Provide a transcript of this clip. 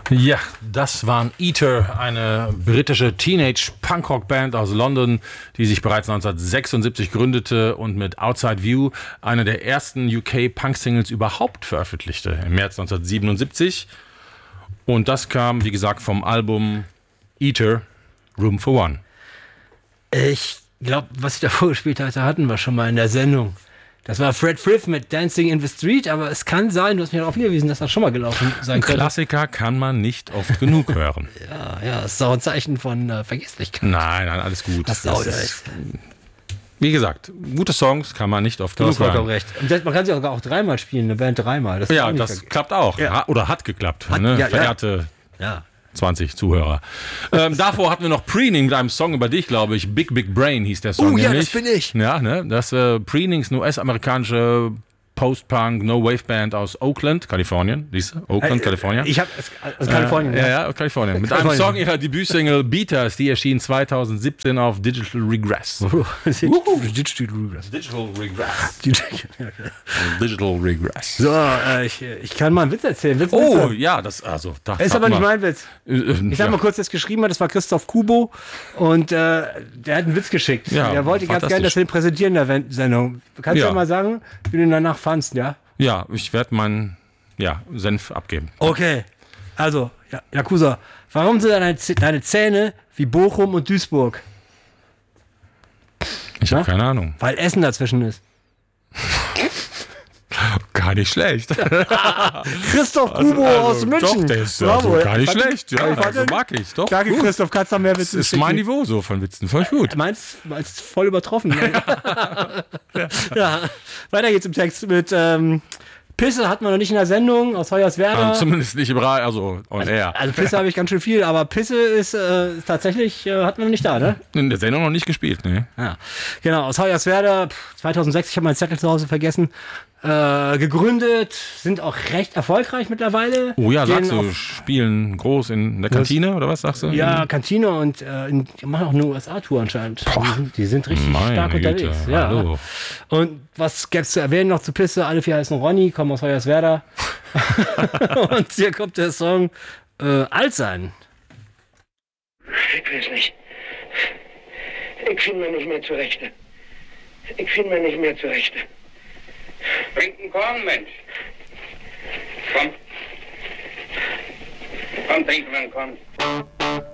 Ja, das waren Eater, eine britische Teenage-Punkrock-Band aus London, die sich bereits 1976 gründete und mit Outside View eine der ersten UK-Punk-Singles überhaupt veröffentlichte, im März 1977. Und das kam, wie gesagt, vom Album Eater, Room for One. Ich glaube, was ich davor gespielt hatte, hatten wir schon mal in der Sendung. Das war Fred Frith mit Dancing in the Street, aber es kann sein, du hast mir darauf hingewiesen, dass das schon mal gelaufen sein könnte. Klassiker kann man nicht oft genug hören. Ja, das ist auch ein Zeichen von Vergesslichkeit. Nein, alles gut. Hast du auch recht. Wie gesagt, gute Songs kann man nicht oft genug hören. Vollkommen recht. Und man kann sie auch dreimal spielen, eine Band dreimal. Das ja, das klappt auch. Ja. Oder hat geklappt, verehrte 20 Zuhörer. Davor hatten wir noch Preening mit einem Song über dich, glaube ich. Big Big Brain hieß der Song. Oh ja, das bin ich. Ja, ne? Das Preening ist eine US-amerikanische Post-Punk No-Wave-Band aus Oakland, Kalifornien. Siehst du? Oakland, Kalifornien. Ich habe aus Kalifornien. Ja, aus Kalifornien. Mit einem Song ihrer Debütsingle Beaters, die erschien 2017 auf Digital Regress. Digital Regress. Digital Regress. So, ich kann mal einen Witz erzählen. Witze. Ja, das ist aber nicht mein Witz. Ich sag mal kurz, das geschrieben hat, das war Christoph Kubo und der hat einen Witz geschickt. Ja, der wollte ganz gerne, dass wir den präsentieren in der Sendung. Kannst du mal sagen, wie du ihn danach fandst, ja? Ja, ich werde meinen Senf abgeben. Okay, also, Yakuza, warum sind deine Zähne wie Bochum und Duisburg? Ich habe keine Ahnung. Weil Essen dazwischen ist. Gar nicht schlecht. Christoph Kubo aus München. Doch, der ist gar nicht schlecht. Ja, also mag ich. Doch, danke, gut. Christoph, kannst du noch mehr Witze? Das ist mein Niveau so von Witzen. Voll gut. Meinst voll übertroffen. Ja. Weiter geht's im Text mit Pisse hatten wir noch nicht in der Sendung aus Hoyerswerda. Zumindest nicht im Radio, also on air. Also Pisse habe ich ganz schön viel, aber Pisse ist tatsächlich, hatten wir noch nicht da, ne? In der Sendung noch nicht gespielt, ne? Ja, genau, aus Hoyerswerda, 2006, ich habe meinen Zettel zu Hause vergessen, gegründet, sind auch recht erfolgreich mittlerweile. Oh ja, sagst du, spielen groß in der Kantine oder was sagst du? Ja, Kantine und machen auch eine USA-Tour anscheinend. Die sind richtig stark unterwegs. Ja. Hallo. Und was gäbe es zu erwähnen noch zu Pisse? Alle vier heißen Ronny, kommen aus Hoyerswerda. Und hier kommt der Song Alt sein. Ich weiß nicht. Ich finde mir nicht mehr zurechte. Trinken Korn, Mensch. Komm. Komm, trinken wir einen Korn.